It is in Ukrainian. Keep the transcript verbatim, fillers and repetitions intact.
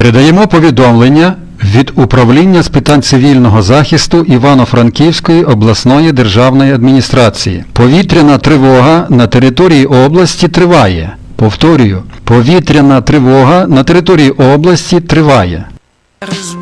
Передаємо повідомлення від Управління з питань цивільного захисту Івано-Франківської обласної державної адміністрації. Повітряна тривога на території області триває. Повторюю, повітряна тривога на території області триває.